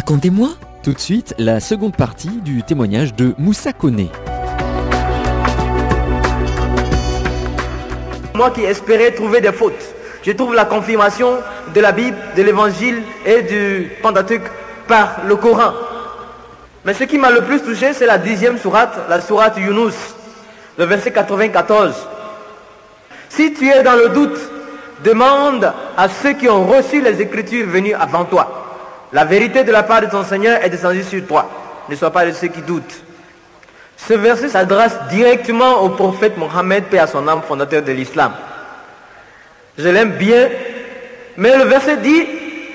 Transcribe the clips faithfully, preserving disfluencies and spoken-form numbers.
Racontez-moi. Tout de suite, la seconde partie du témoignage de Moussa Koné. Moi qui espérais trouver des fautes, je trouve la confirmation de la Bible, de l'Évangile et du Pentateuque par le Coran. Mais ce qui m'a le plus touché, c'est la dixième sourate, la sourate Yunus, le verset quatre-vingt-quatorze. Si tu es dans le doute, demande à ceux qui ont reçu les Écritures venues avant toi. La vérité de la part de ton Seigneur est descendue sur toi. Ne sois pas de ceux qui doutent. Ce verset s'adresse directement au prophète Mohammed, paix à son âme, fondateur de l'islam. Je l'aime bien, mais le verset dit,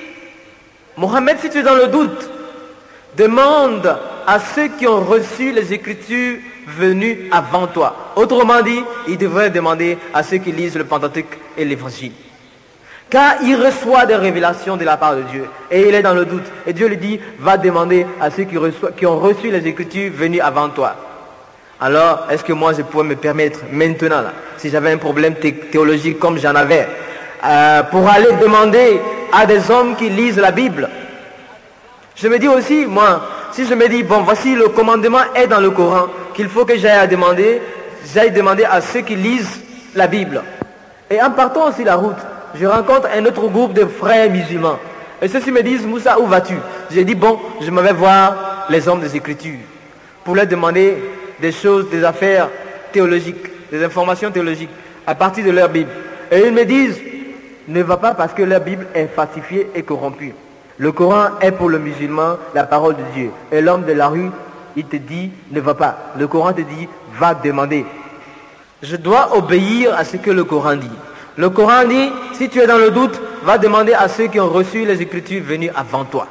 Mohammed, si tu es dans le doute, demande à ceux qui ont reçu les Écritures venues avant toi. Autrement dit, il devrait demander à ceux qui lisent le Pentateuque et l'Évangile. Car il reçoit des révélations de la part de Dieu. Et il est dans le doute. Et Dieu lui dit, va demander à ceux qui, reçoivent, qui ont reçu les Écritures venues avant toi. Alors, est-ce que moi je pourrais me permettre maintenant, là, si j'avais un problème thé- théologique comme j'en avais, euh, pour aller demander à des hommes qui lisent la Bible? Je me dis aussi, moi, si je me dis, bon, voici le commandement est dans le Coran, qu'il faut que j'aille à demander, j'aille demander à ceux qui lisent la Bible. Et en partant aussi la route, je rencontre un autre groupe de frères musulmans. Et ceux-ci me disent, Moussa, où vas-tu? J'ai dit, bon, je m'en vais voir les hommes des Écritures pour leur demander des choses, des affaires théologiques, des informations théologiques à partir de leur Bible. Et ils me disent, ne va pas parce que leur Bible est falsifiée et corrompue. Le Coran est pour le musulman la parole de Dieu. Et l'homme de la rue, il te dit, ne va pas. Le Coran te dit, va demander. Je dois obéir à ce que le Coran dit. Le Coran dit, si tu es dans le doute, va demander à ceux qui ont reçu les Écritures venues avant toi.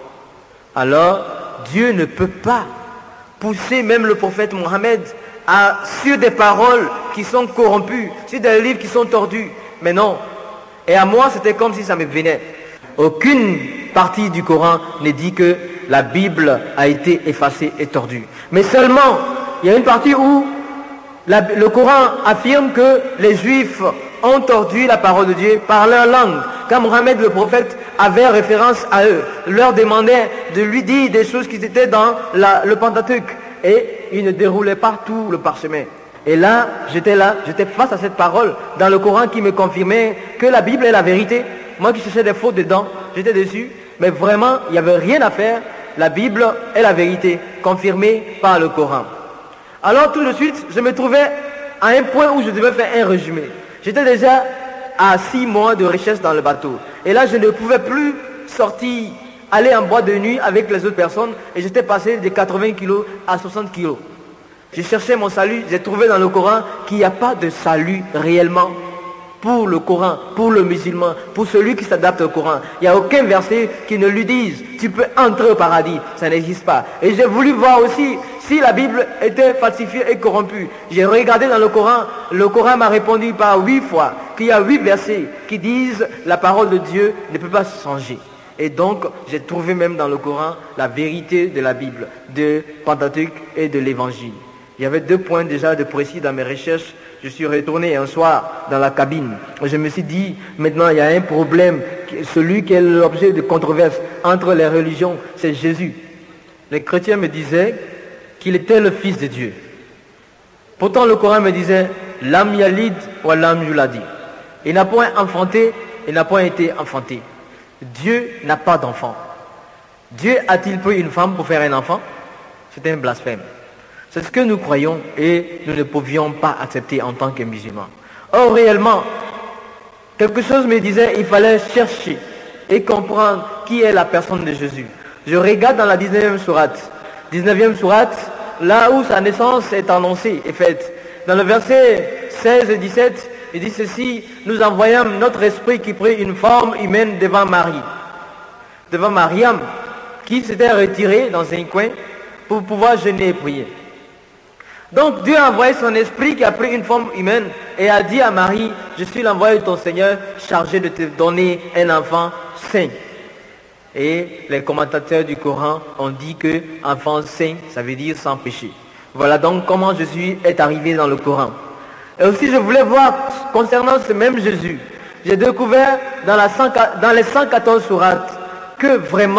Alors, Dieu ne peut pas pousser même le prophète Mohammed à, sur des paroles qui sont corrompues, sur des livres qui sont tordus. Mais non. Et à moi, c'était comme si ça me venait. Aucune partie du Coran ne dit que la Bible a été effacée et tordue. Mais seulement, il y a une partie où la, le Coran affirme que les Juifs ont tordu la parole de Dieu par leur langue. Quand Mohammed le prophète avait référence à eux, leur demandait de lui dire des choses qui étaient dans la, le Pentateuque. Et il ne déroulait pas tout le parchemin. Et là, j'étais là, j'étais face à cette parole dans le Coran qui me confirmait que la Bible est la vérité. Moi qui cherchais des fautes dedans, j'étais déçu. Mais vraiment, il n'y avait rien à faire. La Bible est la vérité, confirmée par le Coran. Alors tout de suite, je me trouvais à un point où je devais faire un résumé. J'étais déjà à six mois de recherche dans le bateau. Et là, je ne pouvais plus sortir, aller en boîte de nuit avec les autres personnes. Et j'étais passé de quatre-vingts kilos à soixante kilos. Je cherchais mon salut. J'ai trouvé dans le Coran qu'il n'y a pas de salut réellement pour le Coran, pour le musulman, pour celui qui s'adapte au Coran. Il n'y a aucun verset qui ne lui dise « tu peux entrer au paradis ». Ça n'existe pas. Et j'ai voulu voir aussi si la Bible était falsifiée et corrompue. J'ai regardé dans le Coran. Le Coran m'a répondu par huit fois qu'il y a huit versets qui disent « la parole de Dieu ne peut pas changer ». Et donc, j'ai trouvé même dans le Coran la vérité de la Bible, de Pentateuque et de l'Évangile. Il y avait deux points déjà de précis dans mes recherches. Je suis retourné un soir dans la cabine. Je me suis dit, maintenant il y a un problème. Celui qui est l'objet de controverse entre les religions, c'est Jésus. Les chrétiens me disaient qu'il était le Fils de Dieu. Pourtant le Coran me disait, Lam yalid wa lam yuladi. Il n'a point enfanté, il n'a point été enfanté. Dieu n'a pas d'enfant. Dieu a-t-il pris une femme pour faire un enfant? C'est un blasphème. C'est ce que nous croyons et nous ne pouvions pas accepter en tant que musulmans. Or, réellement, quelque chose me disait qu'il fallait chercher et comprendre qui est la personne de Jésus. Je regarde dans la dix-neuvième sourate. dix-neuvième sourate, là où sa naissance est annoncée et faite. Dans le verset seize et dix-sept, il dit ceci, nous envoyons notre esprit qui prit une forme humaine devant Marie. Devant Mariam, qui s'était retirée dans un coin pour pouvoir jeûner et prier. Donc Dieu a envoyé son esprit qui a pris une forme humaine et a dit à Marie, je suis l'envoyé de ton Seigneur chargé de te donner un enfant saint. Et les commentateurs du Coran ont dit que enfant saint, ça veut dire sans péché. Voilà donc comment Jésus est arrivé dans le Coran. Et aussi je voulais voir concernant ce même Jésus, j'ai découvert dans, la cent, dans les cent quatorze sourates que vraiment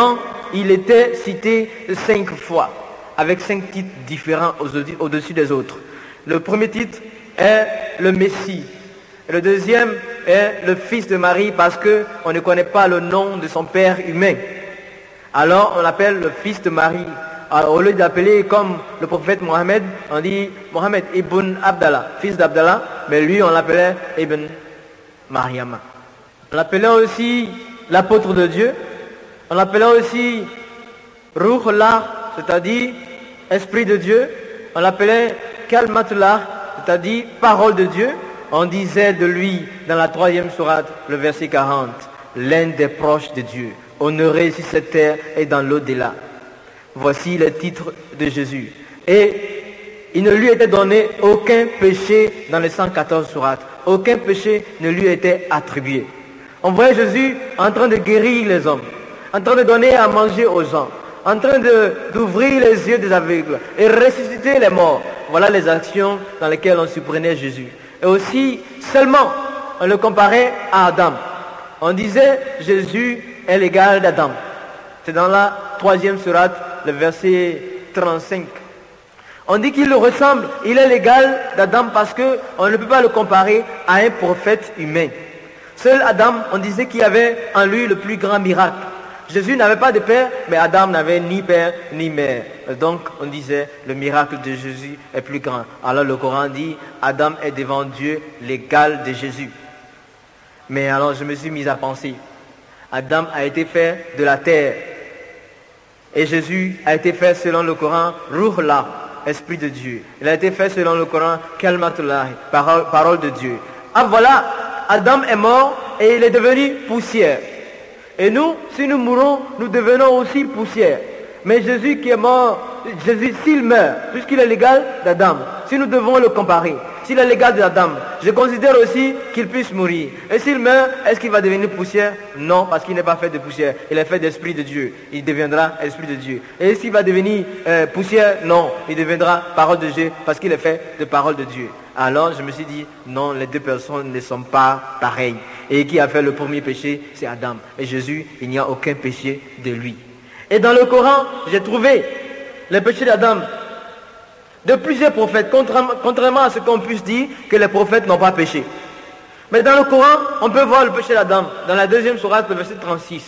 il était cité cinq fois, avec cinq titres différents au-dessus des autres. Le premier titre est le Messie. Le deuxième est le Fils de Marie, parce qu'on ne connaît pas le nom de son père humain. Alors on l'appelle le Fils de Marie. Alors, au lieu d'appeler comme le prophète Mohammed, on dit Mohammed ibn Abdallah, fils d'Abdallah, mais lui on l'appelait Ibn Mariam. On l'appelait aussi l'apôtre de Dieu. On l'appelait aussi Ruhullah, c'est-à-dire Esprit de Dieu. On l'appelait Kalmatullah, c'est-à-dire parole de Dieu. On disait de lui dans la troisième sourate, le verset quarante, l'un des proches de Dieu, honoré sur cette terre et dans l'au-delà. Voici les titres de Jésus. Et il ne lui était donné aucun péché dans les cent quatorze sourates. Aucun péché ne lui était attribué. On voyait Jésus en train de guérir les hommes, en train de donner à manger aux gens, en train de, d'ouvrir les yeux des aveugles et ressusciter les morts. Voilà les actions dans lesquelles on supprenait Jésus. Et aussi, seulement, on le comparait à Adam. On disait, Jésus est l'égal d'Adam. C'est dans la troisième sourate, le verset trente-cinq. On dit qu'il le ressemble, il est l'égal d'Adam parce qu'on ne peut pas le comparer à un prophète humain. Seul Adam, on disait qu'il y avait en lui le plus grand miracle. Jésus n'avait pas de père, mais Adam n'avait ni père ni mère. Donc on disait, le miracle de Jésus est plus grand. Alors le Coran dit, Adam est devant Dieu l'égal de Jésus. Mais alors je me suis mis à penser, Adam a été fait de la terre. Et Jésus a été fait selon le Coran, Ruhullah, Esprit de Dieu. Il a été fait selon le Coran, Kalmatullah, parole, parole de Dieu. Ah voilà, Adam est mort et il est devenu poussière. Et nous, si nous mourons, nous devenons aussi poussière. Mais Jésus qui est mort, Jésus s'il meurt, puisqu'il est l'égal d'Adam, si nous devons le comparer, s'il est l'égal d'Adam, je considère aussi qu'il puisse mourir. Et s'il meurt, est-ce qu'il va devenir poussière? Non, parce qu'il n'est pas fait de poussière, il est fait d'esprit de Dieu. Il deviendra esprit de Dieu. Et s'il va devenir euh, poussière? Non, il deviendra parole de Dieu, parce qu'il est fait de parole de Dieu. Alors je me suis dit, non, les deux personnes ne sont pas pareilles. Et qui a fait le premier péché? C'est Adam. Et Jésus, il n'y a aucun péché de lui. Et dans le Coran, j'ai trouvé le péché d'Adam de plusieurs prophètes, contrairement à ce qu'on puisse dire que les prophètes n'ont pas péché. Mais dans le Coran, on peut voir le péché d'Adam, dans la deuxième sourate, le verset trente-six.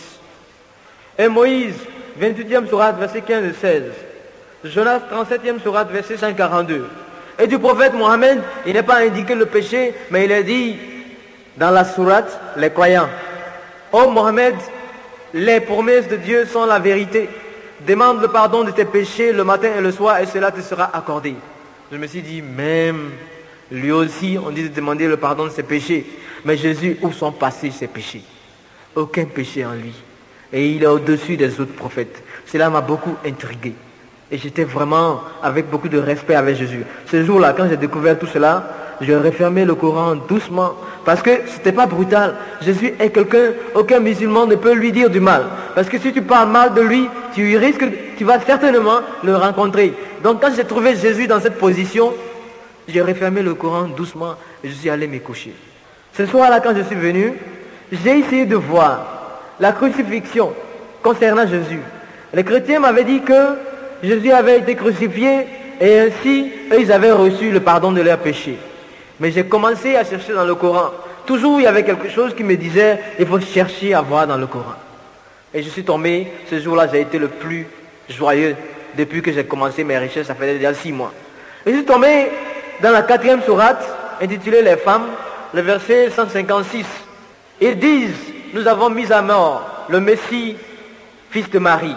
Et Moïse, vingt-huitième sourate, verset quinze et seize. Jonas, trente-septième sourate, verset cent quarante-deux. Et du prophète Mohammed, il n'est pas indiqué le péché, mais il est dit dans la sourate, les croyants. Ô Mohammed, les promesses de Dieu sont la vérité. Demande le pardon de tes péchés le matin et le soir et cela te sera accordé. Je me suis dit, même lui aussi, on dit de demander le pardon de ses péchés. Mais Jésus, où sont passés ses péchés? Aucun péché en lui. Et il est au-dessus des autres prophètes. Cela m'a beaucoup intrigué. Et j'étais vraiment avec beaucoup de respect avec Jésus. Ce jour-là, quand j'ai découvert tout cela, j'ai refermé le Coran doucement. Parce que ce n'était pas brutal. Jésus est quelqu'un, aucun musulman ne peut lui dire du mal. Parce que si tu parles mal de lui, tu risques, tu vas certainement le rencontrer. Donc quand j'ai trouvé Jésus dans cette position, j'ai refermé le Coran doucement et je suis allé me coucher. Ce soir-là, quand je suis venu, j'ai essayé de voir la crucifixion concernant Jésus. Les chrétiens m'avaient dit que Jésus avait été crucifié et ainsi, eux, ils avaient reçu le pardon de leurs péchés. Mais j'ai commencé à chercher dans le Coran. Toujours, il y avait quelque chose qui me disait, il faut chercher à voir dans le Coran. Et je suis tombé, ce jour-là, j'ai été le plus joyeux depuis que j'ai commencé mes recherches, ça fait déjà six mois. Et je suis tombé dans la quatrième sourate, intitulée Les femmes, le verset cent cinquante-six. Ils disent, nous avons mis à mort le Messie, fils de Marie.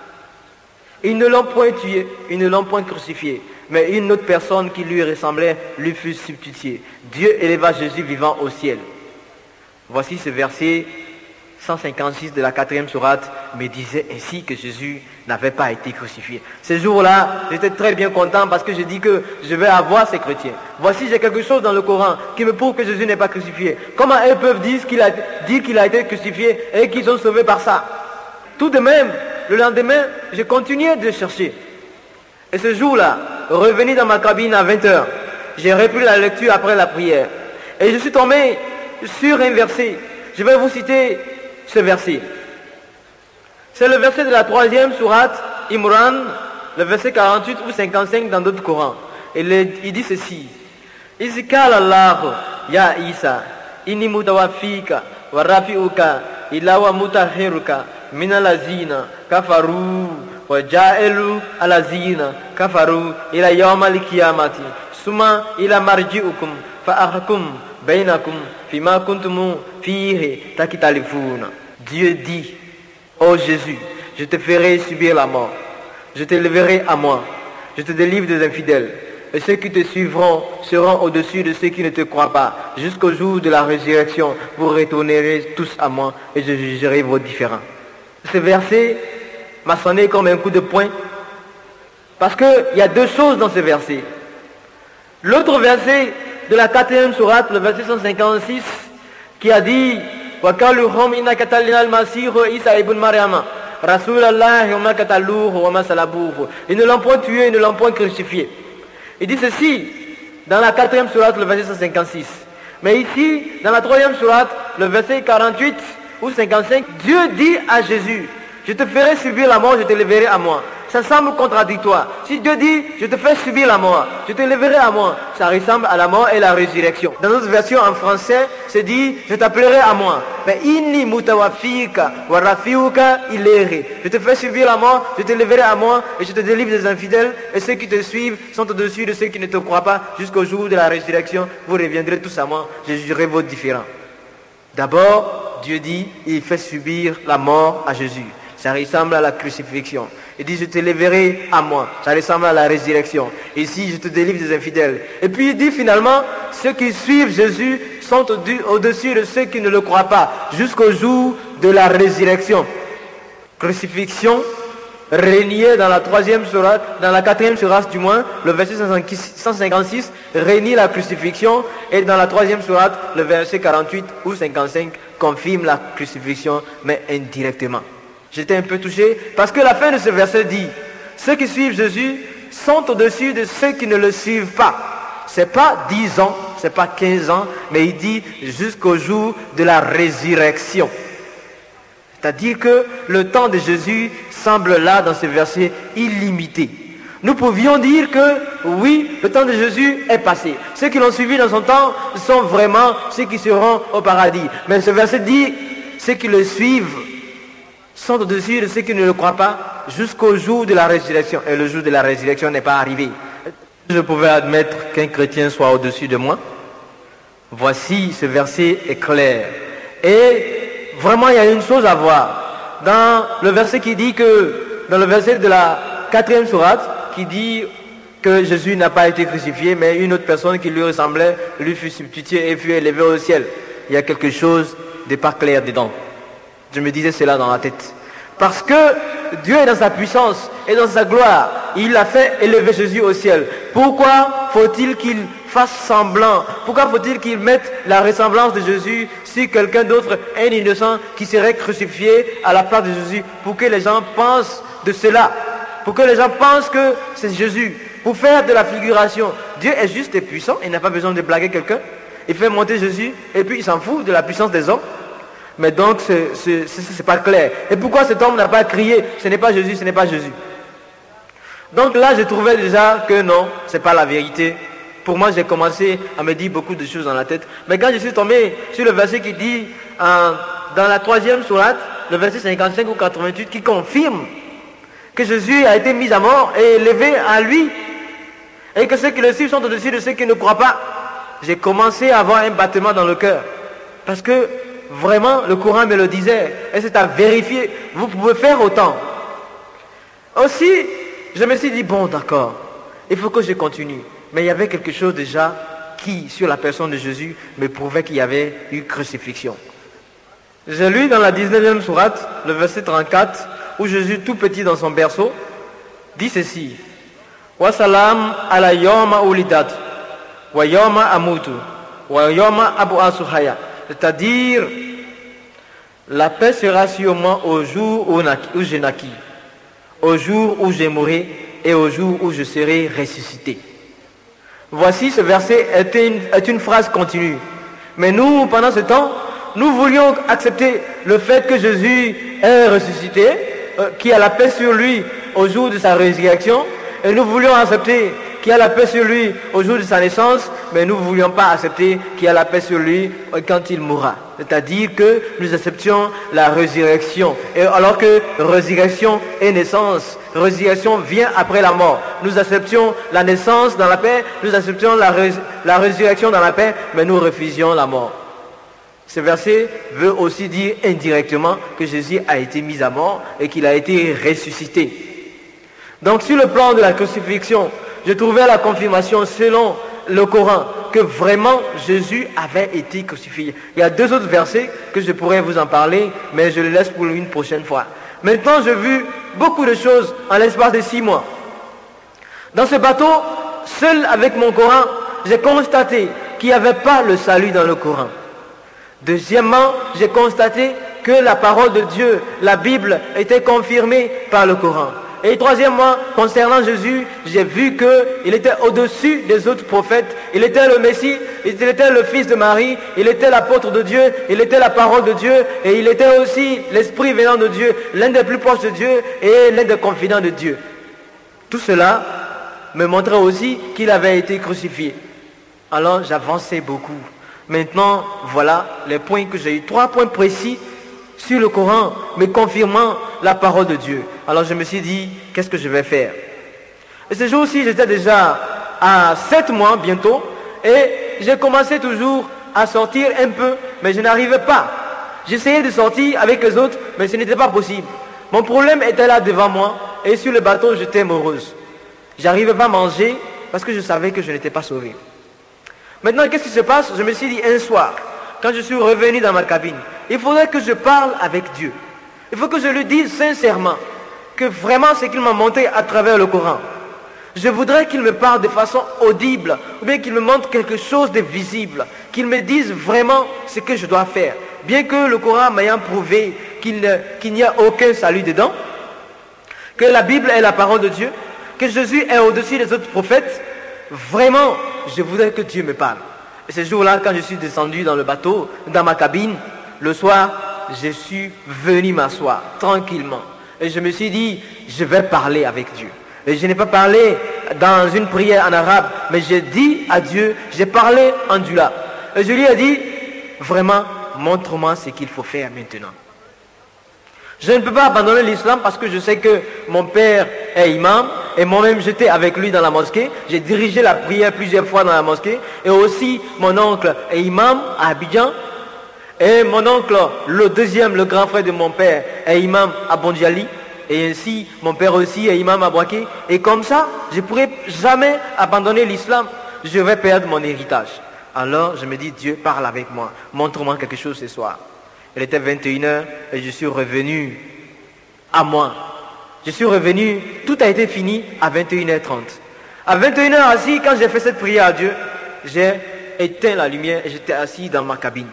Ils ne l'ont point tué, ils ne l'ont point crucifié. Mais une autre personne qui lui ressemblait lui fut substituée. Dieu éleva Jésus vivant au ciel. Voici ce verset cent cinquante-six de la quatrième sourate me disait ainsi que Jésus n'avait pas été crucifié. Ce jour-là, j'étais très bien content parce que je dis que je vais avoir ces chrétiens. Voici, j'ai quelque chose dans le Coran qui me prouve que Jésus n'est pas crucifié. Comment eux peuvent dire qu'il a, dire qu'il a été crucifié et qu'ils sont sauvés par ça? Tout de même, le lendemain, j'ai continué de chercher. Et ce jour-là, revenu dans ma cabine à vingt heures, j'ai repris la lecture après la prière. Et je suis tombé sur un verset. Je vais vous citer ce verset. C'est le verset de la troisième sourate, Imran, le verset quarante-huit ou cinquante-cinq dans d'autres Corans. Il, il dit ceci. Izikal Allah, ya Isa, inni mutawafika, wa rafi'uka, illa wa mutahiruka, minalazina, kafaru, wa ja'elu alazina, kafaru, ila yawm al-qiyamati, summa ila marji'ukum, fa'ahkum, bainakum, fima kuntum fihi takitalifuna. Dieu dit, ô Jésus, je te ferai subir la mort, je t'élèverai à moi, je te délivre des infidèles, et ceux qui te suivront seront au-dessus de ceux qui ne te croient pas. Jusqu'au jour de la résurrection, vous retournerez tous à moi et je jugerai vos différends. Ce verset m'a sonné comme un coup de poing, parce qu'il y a deux choses dans ce verset. L'autre verset de la quatrième sourate, le verset cent cinquante-six, qui a dit وَقَالُهُمْ إِنَّ كَتَلْنَا الْمَسِيحُ عِيسَى ابْنَ مَرْيَمَ رَسُولَ اللَّهِ وَمَا قَتَلُوهُ وَمَا صَلَبُوهُ. Ils ne l'ont point tué, ils ne l'ont point crucifié. Il dit ceci dans la quatrième sourate, le verset cent cinquante-six. Mais ici, dans la troisième sourate, le verset quarante-huit ou cinquante-cinq, Dieu dit à Jésus, je te ferai subir la mort, je te leverai à moi. Ça semble contradictoire. Si Dieu dit, je te fais subir la mort, je te leverai à moi, ça ressemble à la mort et la résurrection. Dans notre version en français, c'est dit, je t'appellerai à moi. Mais inni mutawafika wa rafiuka ilayhi. Je te fais subir la mort, je te leverai à moi et je te délivre des infidèles, et ceux qui te suivent sont au-dessus de ceux qui ne te croient pas. Jusqu'au jour de la résurrection, vous reviendrez tous à moi, je jugerai vos différends. D'abord, Dieu dit, il fait subir la mort à Jésus. Ça ressemble à la crucifixion. Il dit, je te leverai à moi. Ça ressemble à la résurrection. Ici, je te délivre des infidèles. Et puis il dit finalement, ceux qui suivent Jésus sont au-dessus de ceux qui ne le croient pas, jusqu'au jour de la résurrection. Crucifixion, régner dans la troisième sourate, dans la quatrième sourate du moins, le verset cent cinquante-six, renie la crucifixion, et dans la troisième sourate, le verset quarante-huit ou cinquante-cinq, confirme la crucifixion, mais indirectement. J'étais un peu touché parce que la fin de ce verset dit, ceux qui suivent Jésus sont au-dessus de ceux qui ne le suivent pas. C'est pas dix ans, c'est pas quinze ans, mais il dit jusqu'au jour de la résurrection. C'est-à-dire que le temps de Jésus semble là dans ce verset illimité. Nous pouvions dire que oui, le temps de Jésus est passé. Ceux qui l'ont suivi dans son temps sont vraiment ceux qui seront au paradis. Mais ce verset dit, ceux qui le suivent sont au-dessus de ceux qui ne le croient pas jusqu'au jour de la résurrection. Et le jour de la résurrection n'est pas arrivé. Je pouvais admettre qu'un chrétien soit au-dessus de moi. Voici, ce verset est clair. Et vraiment, il y a une chose à voir. Dans le verset qui dit que, dans le verset de la quatrième sourate, qui dit que Jésus n'a pas été crucifié, mais une autre personne qui lui ressemblait, lui fut substituée et fut élevée au ciel. Il y a quelque chose de pas clair dedans. Je me disais cela dans la tête. Parce que Dieu est dans sa puissance et dans sa gloire. Il a fait élever Jésus au ciel. Pourquoi faut-il qu'il fasse semblant? Pourquoi faut-il qu'il mette la ressemblance de Jésus sur quelqu'un d'autre, un innocent qui serait crucifié à la place de Jésus? Pour que les gens pensent de cela. Pour que les gens pensent que c'est Jésus. Pour faire de la figuration. Dieu est juste et puissant. Il n'a pas besoin de blaguer quelqu'un. Il fait monter Jésus et puis il s'en fout de la puissance des hommes. Mais donc, ce n'est pas clair. Et pourquoi cet homme n'a pas crié, ce n'est pas Jésus, ce n'est pas Jésus? Donc là, je trouvais déjà que non, ce n'est pas la vérité. Pour moi, j'ai commencé à me dire beaucoup de choses dans la tête. Mais quand je suis tombé sur le verset qui dit, euh, dans la troisième sourate, le verset cinquante-cinq ou quatre-vingt-huit, qui confirme que Jésus a été mis à mort et élevé à lui, et que ceux qui le suivent sont au-dessus de ceux qui ne croient pas, j'ai commencé à avoir un battement dans le cœur. Parce que vraiment, le Coran me le disait, et c'est à vérifier. Vous pouvez faire autant. Aussi, je me suis dit, bon, d'accord, il faut que je continue. Mais il y avait quelque chose déjà qui, sur la personne de Jésus, me prouvait qu'il y avait eu crucifixion. J'ai lu dans la dix-neuvième sourate, le verset trente-quatre, où Jésus, tout petit dans son berceau, dit ceci. Wa salam ala yawma ulidat, wa yawma amutu, wa yawma abu asuhaya. C'est-à-dire, la paix sera sur moi au jour où, où je naquis, au jour où je mourrai et au jour où je serai ressuscité. Voici, ce verset est une, est une phrase continue. Mais nous, pendant ce temps, nous voulions accepter le fait que Jésus est ressuscité, euh, qu'il y a la paix sur lui au jour de sa résurrection, et nous voulions accepter qu'il y a la paix sur lui au jour de sa naissance, mais nous ne voulions pas accepter qu'il y a la paix sur lui quand il mourra. C'est-à-dire que nous acceptions la résurrection. Et alors que résurrection et naissance, résurrection vient après la mort. Nous acceptions la naissance dans la paix, nous acceptions la, rés la résurrection dans la paix, mais nous refusions la mort. Ce verset veut aussi dire indirectement que Jésus a été mis à mort et qu'il a été ressuscité. Donc sur le plan de la crucifixion, je trouvais la confirmation selon le Coran que vraiment Jésus avait été crucifié. Il y a deux autres versets que je pourrais vous en parler, mais je les laisse pour une prochaine fois. Maintenant, j'ai vu beaucoup de choses en l'espace de six mois. Dans ce bateau, seul avec mon Coran, j'ai constaté qu'il n'y avait pas le salut dans le Coran. Deuxièmement, j'ai constaté que la parole de Dieu, la Bible, était confirmée par le Coran. Et troisièmement, concernant Jésus, j'ai vu qu'il était au-dessus des autres prophètes. Il était le Messie, il était le fils de Marie, il était l'apôtre de Dieu, il était la parole de Dieu, et il était aussi l'esprit venant de Dieu, l'un des plus proches de Dieu et l'un des confidents de Dieu. Tout cela me montrait aussi qu'il avait été crucifié. Alors j'avançais beaucoup. Maintenant, voilà les points que j'ai eu. Trois points précis sur le Coran, mais confirmant la parole de Dieu. Alors je me suis dit, qu'est-ce que je vais faire? Et ce jour-ci, j'étais déjà à sept mois bientôt, et j'ai commencé toujours à sortir un peu, mais je n'arrivais pas. J'essayais de sortir avec les autres, mais ce n'était pas possible. Mon problème était là devant moi, et sur le bateau, j'étais morose. J'arrivais pas à manger, parce que je savais que je n'étais pas sauvé. Maintenant, qu'est-ce qui se passe? Je me suis dit, un soir, quand je suis revenu dans ma cabine, il faudrait que je parle avec Dieu. Il faut que je lui dise sincèrement que vraiment c'est qu'il m'a montré à travers le Coran. Je voudrais qu'il me parle de façon audible, ou bien qu'il me montre quelque chose de visible, qu'il me dise vraiment ce que je dois faire. Bien que le Coran m'ayant prouvé qu'il qu'il n'y a aucun salut dedans, que la Bible est la parole de Dieu, que Jésus est au-dessus des autres prophètes, vraiment, je voudrais que Dieu me parle. Et ce jour-là, quand je suis descendu dans le bateau, dans ma cabine, le soir, je suis venu m'asseoir tranquillement. Et je me suis dit, je vais parler avec Dieu. Et je n'ai pas parlé dans une prière en arabe, mais j'ai dit à Dieu, j'ai parlé en dula. Et je lui ai dit, vraiment, montre-moi ce qu'il faut faire maintenant. Je ne peux pas abandonner l'islam parce que je sais que mon père est imam et moi-même j'étais avec lui dans la mosquée. J'ai dirigé la prière plusieurs fois dans la mosquée. Et aussi mon oncle est imam à Abidjan. Et mon oncle, le deuxième, le grand frère de mon père, est imam à Bondiali. Et ainsi, mon père aussi est imam à Boaké. Et comme ça, je ne pourrai jamais abandonner l'islam. Je vais perdre mon héritage. Alors je me dis, Dieu, parle avec moi. Montre-moi quelque chose ce soir. Il était vingt et une heures et je suis revenu à moi. Je suis revenu, tout a été fini à vingt et une heures trente. À vingt et une heures assis, quand j'ai fait cette prière à Dieu, j'ai éteint la lumière et j'étais assis dans ma cabine.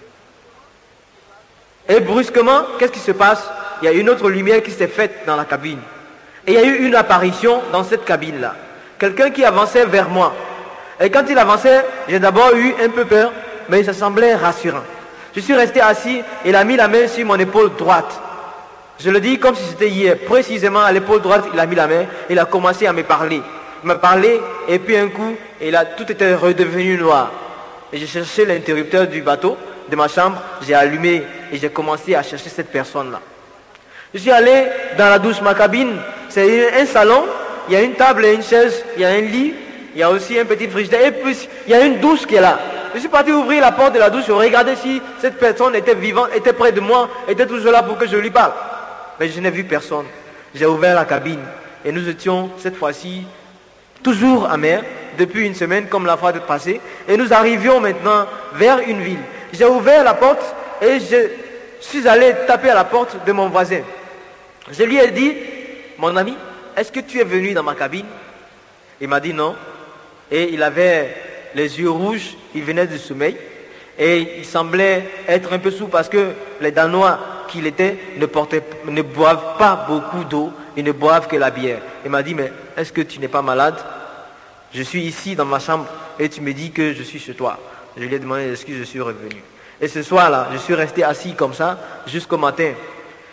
Et brusquement, qu'est-ce qui se passe? Il y a une autre lumière qui s'est faite dans la cabine. Et il y a eu une apparition dans cette cabine-là. Quelqu'un qui avançait vers moi. Et quand il avançait, j'ai d'abord eu un peu peur, mais ça semblait rassurant. Je suis resté assis et il a mis la main sur mon épaule droite. Je le dis comme si c'était hier. Précisément à l'épaule droite, il a mis la main. Il a commencé à me parler. Il m'a parlé et puis un coup, et là, tout était redevenu noir. Et j'ai cherché l'interrupteur du bateau, de ma chambre. J'ai allumé et j'ai commencé à chercher cette personne-là. Je suis allé dans la douche, ma cabine. C'est un salon. Il y a une table et une chaise. Il y a un lit. Il y a aussi un petit frigidaire. Et puis, il y a une douche qui est là. Je suis parti ouvrir la porte de la douche et regarder si cette personne était vivante, était près de moi, était toujours là pour que je lui parle. Mais je n'ai vu personne. J'ai ouvert la cabine et nous étions cette fois-ci toujours en mer, depuis une semaine comme la fois passée. Et nous arrivions maintenant vers une ville. J'ai ouvert la porte et je suis allé taper à la porte de mon voisin. Je lui ai dit, mon ami, est-ce que tu es venu dans ma cabine? Il m'a dit non. Et il avait les yeux rouges, il venait du sommeil et il semblait être un peu sourd parce que les Danois qu'il était ne, portaient, ne boivent pas beaucoup d'eau, ils ne boivent que la bière. Il m'a dit, mais est-ce que tu n'es pas malade? Je suis ici dans ma chambre et tu me dis que je suis chez toi. Je lui ai demandé est-ce que je suis revenu. Et ce soir-là, je suis resté assis comme ça jusqu'au matin.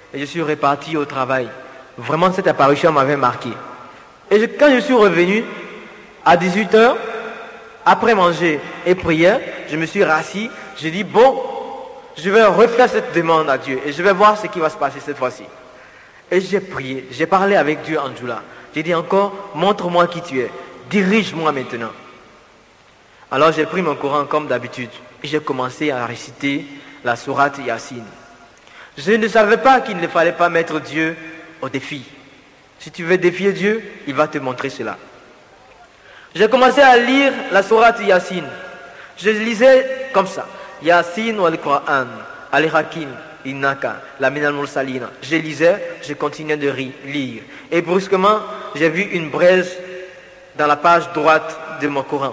et je suis reparti au travail. Vraiment, cette apparition m'avait marqué. Et je, quand je suis revenu, à dix-huit heures, après manger et prière, je me suis rassis, j'ai dit, bon, je vais refaire cette demande à Dieu et je vais voir ce qui va se passer cette fois-ci. Et j'ai prié, j'ai parlé avec Dieu en Djoula. J'ai dit encore, montre-moi qui tu es, dirige-moi maintenant. Alors j'ai pris mon Coran comme d'habitude et j'ai commencé à réciter la sourate Yassine. Je ne savais pas qu'il ne fallait pas mettre Dieu au défi. Si tu veux défier Dieu, il va te montrer cela. J'ai commencé à lire la sourate Yassine. Je lisais comme ça. Yassine wal Qur'an, al-Hakim, innaka, la minal mursalina. Je lisais, je continuais de lire. Et brusquement, j'ai vu une braise dans la page droite de mon Coran.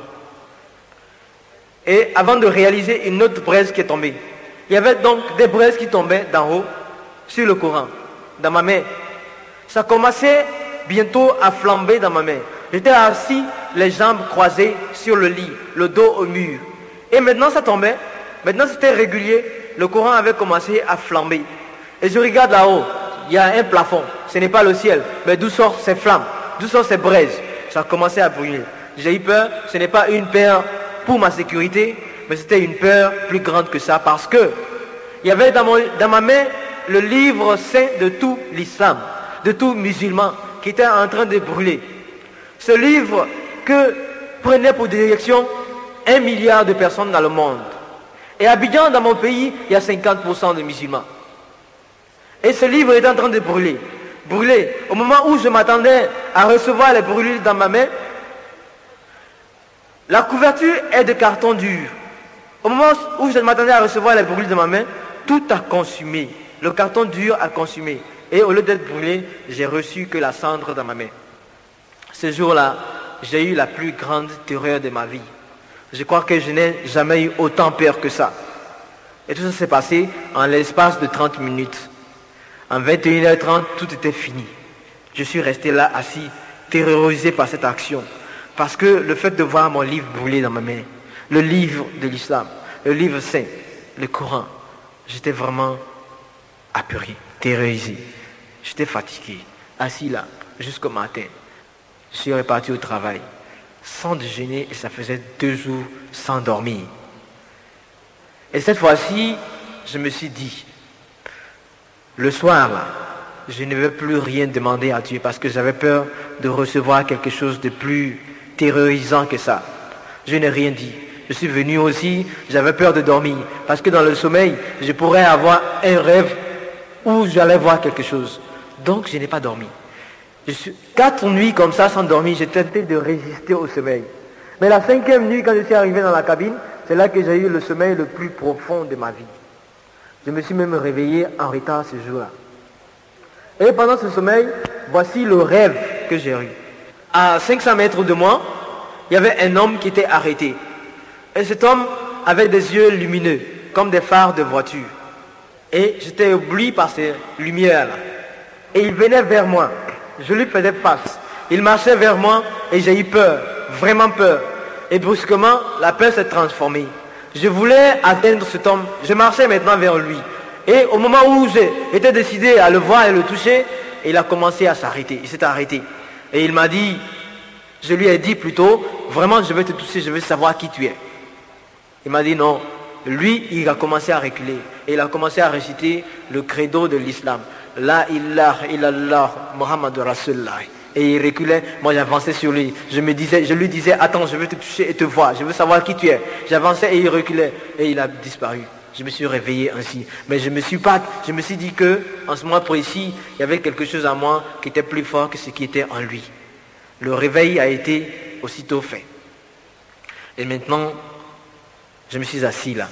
Et avant de réaliser une autre braise qui est tombée. Il y avait donc des braises qui tombaient d'en haut sur le Coran, dans ma main. Ça commençait bientôt à flamber dans ma main. J'étais assis, les jambes croisées sur le lit, le dos au mur. Et maintenant ça tombait, maintenant c'était régulier, le Coran avait commencé à flamber. Et je regarde là-haut, il y a un plafond, ce n'est pas le ciel, mais d'où sortent ces flammes, d'où sortent ces braises. Ça a commencé à brûler. J'ai eu peur, ce n'est pas une peur pour ma sécurité, mais c'était une peur plus grande que ça, parce que il y avait dans, mon, dans ma main le livre saint de tout l'islam, de tout musulman, qui était en train de brûler. Ce livre que prenait pour direction un milliard de personnes dans le monde. Et à Abidjan, dans mon pays, il y a cinquante pour cent de musulmans. Et ce livre est en train de brûler. Brûler. Au moment où je m'attendais à recevoir les brûlures dans ma main, la couverture est de carton dur. Au moment où je m'attendais à recevoir les brûlures dans ma main, tout a consumé. Le carton dur a consumé. Et au lieu d'être brûlé, j'ai reçu que la cendre dans ma main. Ce jour-là, j'ai eu la plus grande terreur de ma vie. Je crois que je n'ai jamais eu autant peur que ça. Et tout ça s'est passé en l'espace de trente minutes. En vingt et une heures trente, tout était fini. Je suis resté là assis, terrorisé par cette action. Parce que le fait de voir mon livre brûler dans ma main, le livre de l'islam, le livre saint, le Coran, j'étais vraiment apeuré, terrorisé. J'étais fatigué, assis là, jusqu'au matin. Je suis reparti au travail, sans déjeuner, et ça faisait deux jours sans dormir. Et cette fois-ci, je me suis dit, le soir là, je ne vais plus rien demander à Dieu, parce que j'avais peur de recevoir quelque chose de plus terrorisant que ça. Je n'ai rien dit. Je suis venu aussi, j'avais peur de dormir, parce que dans le sommeil, je pourrais avoir un rêve où j'allais voir quelque chose. Donc je n'ai pas dormi. Je suis quatre nuits comme ça sans dormir, j'ai tenté de résister au sommeil. Mais la cinquième nuit, quand je suis arrivé dans la cabine, c'est là que j'ai eu le sommeil le plus profond de ma vie. Je me suis même réveillé en retard ce jour-là. Et pendant ce sommeil, voici le rêve que j'ai eu. À cinq cents mètres de moi, il y avait un homme qui était arrêté. Et cet homme avait des yeux lumineux, comme des phares de voiture. Et j'étais ébloui par ces lumières-là. Et il venait vers moi. Je lui faisais face. Il marchait vers moi et j'ai eu peur, vraiment peur. Et brusquement, la peur s'est transformée. Je voulais atteindre cet homme. Je marchais maintenant vers lui. Et au moment où j'étais décidé à le voir et le toucher, il a commencé à s'arrêter. Il s'est arrêté. Et il m'a dit, je lui ai dit plutôt, vraiment je vais te toucher, je veux savoir qui tu es. Il m'a dit non. Lui, il a commencé à reculer. Et il a commencé à réciter le credo de l'islam. La ilaha illallah Muhammad Rasulullah. Et il reculait, moi j'avançais sur lui. Je me disais, je lui disais, attends, je veux te toucher et te voir. Je veux savoir qui tu es. J'avançais et il reculait. Et il a disparu. Je me suis réveillé ainsi. Mais je me suis pas, je me suis dit que, en ce moment précis, il y avait quelque chose en moi qui était plus fort que ce qui était en lui. Le réveil a été aussitôt fait. Et maintenant, je me suis assis là.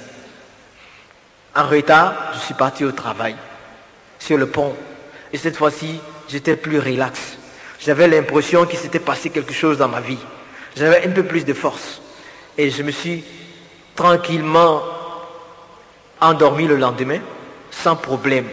En retard, je suis parti au travail, sur le pont. Et cette fois-ci, j'étais plus relax. J'avais l'impression qu'il s'était passé quelque chose dans ma vie. J'avais un peu plus de force. Et je me suis tranquillement endormi le lendemain, sans problème.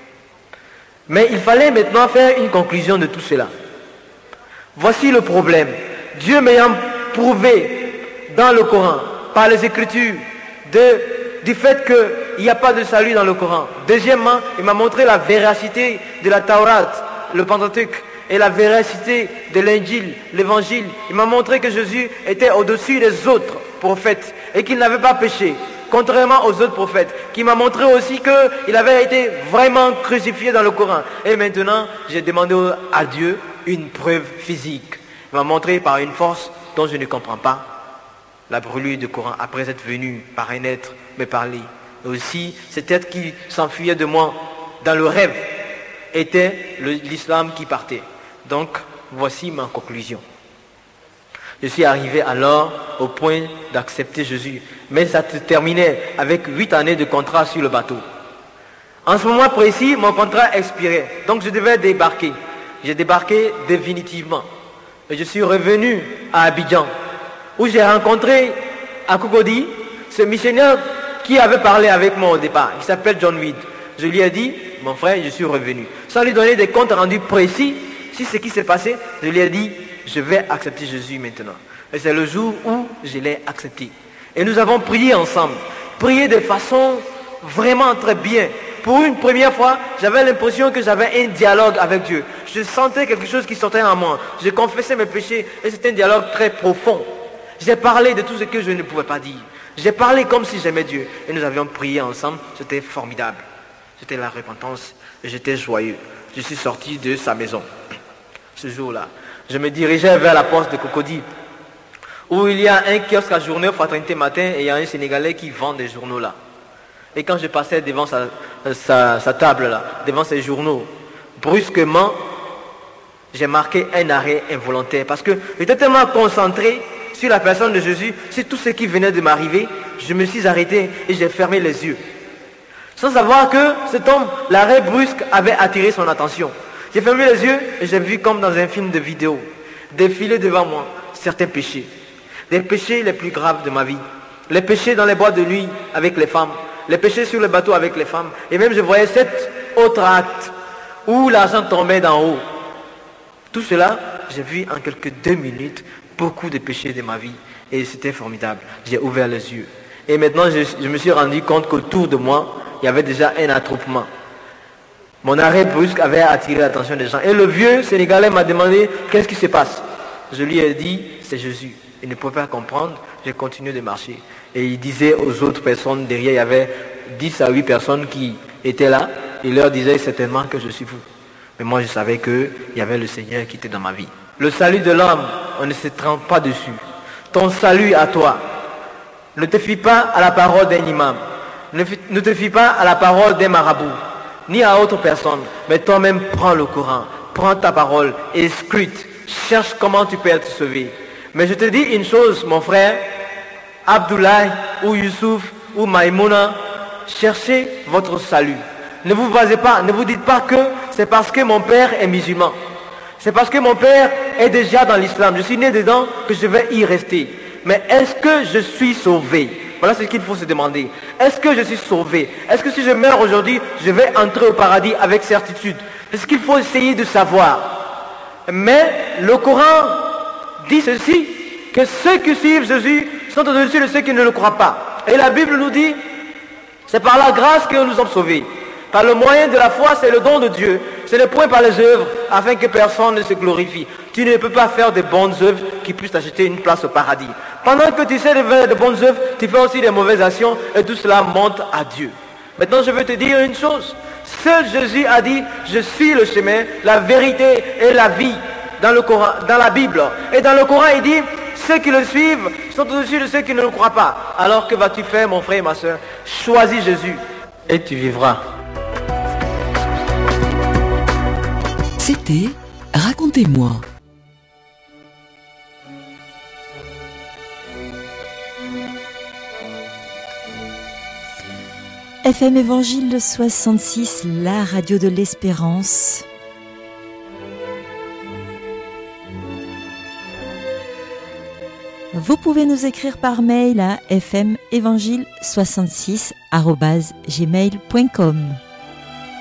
Mais il fallait maintenant faire une conclusion de tout cela. Voici le problème. Dieu m'ayant prouvé dans le Coran, par les Écritures, de, du fait que qu'il n'y a pas de salut dans le Coran. Deuxièmement, il m'a montré la véracité de la Taurat, le Pentateuque, et la véracité de l'Injil, l'Évangile. Il m'a montré que Jésus était au-dessus des autres prophètes et qu'il n'avait pas péché, contrairement aux autres prophètes. Qui m'a montré aussi qu'il avait été vraiment crucifié dans le Coran. Et maintenant, j'ai demandé à Dieu une preuve physique. Il m'a montré par une force dont je ne comprends pas la brûlure du Coran après être venu par un être me parler. Et aussi, cet être qui s'enfuyait de moi dans le rêve était le- l'islam qui partait. Donc, voici ma conclusion. Je suis arrivé alors au point d'accepter Jésus. Mais ça se terminait avec huit années de contrat sur le bateau. En ce moment précis, mon contrat expirait. Donc je devais débarquer. J'ai débarqué définitivement. Et je suis revenu à Abidjan, où j'ai rencontré à Cocody ce missionnaire qui avait parlé avec moi au départ. Il s'appelle John Weed. Je lui ai dit, mon frère, je suis revenu. Sans lui donner des comptes rendus précis sur ce qui s'est passé, je lui ai dit, je vais accepter Jésus maintenant. Et c'est le jour où je l'ai accepté. Et nous avons prié ensemble. Prié de façon vraiment très bien. Pour une première fois, j'avais l'impression que j'avais un dialogue avec Dieu. Je sentais quelque chose qui sortait en moi. Je confessais mes péchés et c'était un dialogue très profond. J'ai parlé de tout ce que je ne pouvais pas dire. J'ai parlé comme si j'aimais Dieu. Et nous avions prié ensemble. C'était formidable. C'était la repentance. Et j'étais joyeux. Je suis sorti de sa maison. Ce jour-là, je me dirigeais vers la porte de Cocody, où il y a un kiosque à journaux Fraternité Matin et il y a un Sénégalais qui vend des journaux là. Et quand je passais devant sa, sa, sa table là, devant ses journaux, brusquement, j'ai marqué un arrêt involontaire parce que j'étais tellement concentré sur la personne de Jésus, sur tout ce qui venait de m'arriver, je me suis arrêté et j'ai fermé les yeux. Sans savoir que cet homme, l'arrêt brusque avait attiré son attention. J'ai fermé les yeux et j'ai vu comme dans un film de vidéo, défiler devant moi certains péchés. Des péchés les plus graves de ma vie. Les péchés dans les boîtes de nuit avec les femmes. Les péchés sur le bateau avec les femmes. Et même je voyais sept autres actes où l'argent tombait d'en haut. Tout cela, j'ai vu en quelques deux minutes beaucoup de péchés de ma vie. Et c'était formidable. J'ai ouvert les yeux. Et maintenant, je, je me suis rendu compte qu'autour de moi, il y avait déjà un attroupement. Mon arrêt brusque avait attiré l'attention des gens. Et le vieux Sénégalais m'a demandé qu'est-ce qui se passe. Je lui ai dit, c'est Jésus. Il ne pouvait pas comprendre. J'ai continué de marcher. Et il disait aux autres personnes derrière, il y avait dix à huit personnes qui étaient là. Il leur disait certainement que je suis fou. Mais moi, je savais qu'il y avait le Seigneur qui était dans ma vie. Le salut de l'homme, on ne se trompe pas dessus. Ton salut à toi. Ne te fie pas à la parole d'un imam. Ne, ne te fie pas à la parole d'un marabout. Ni à autre personne. Mais toi-même, prends le Coran. Prends ta parole et scrute. Cherche comment tu peux être sauvé. Mais je te dis une chose, mon frère. Abdoulaye ou Youssouf ou Maïmouna, cherchez votre salut. Ne vous basez pas, ne vous dites pas que c'est parce que mon père est musulman. C'est parce que mon père est déjà dans l'islam. Je suis né dedans que je vais y rester. Mais est-ce que je suis sauvé? Voilà ce qu'il faut se demander. Est-ce que je suis sauvé? Est-ce que si je meurs aujourd'hui, je vais entrer au paradis avec certitude? C'est ce qu'il faut essayer de savoir. Mais le Coran dit ceci, que ceux qui suivent Jésus sont au-dessus de ceux qui ne le croient pas. Et la Bible nous dit, c'est par la grâce que nous sommes sauvés. Par le moyen de la foi, c'est le don de Dieu. C'est le point par les œuvres, afin que personne ne se glorifie. Tu ne peux pas faire de bonnes œuvres qui puissent t'acheter une place au paradis. Pendant que tu sais de faire de bonnes œuvres, tu fais aussi des mauvaises actions, et tout cela monte à Dieu. Maintenant, je veux te dire une chose. Seul Jésus a dit, je suis le chemin, la vérité et la vie. Dans le Coran, dans la Bible. Et dans le Coran, il dit, ceux qui le suivent sont au-dessus de ceux qui ne le croient pas. Alors que vas-tu faire, mon frère et ma soeur? Choisis Jésus et tu vivras. C'était Racontez-moi. F M Évangile soixante-six, la radio de l'espérance. Vous pouvez nous écrire par mail à f m évangile soixante-six arobase gmail point com.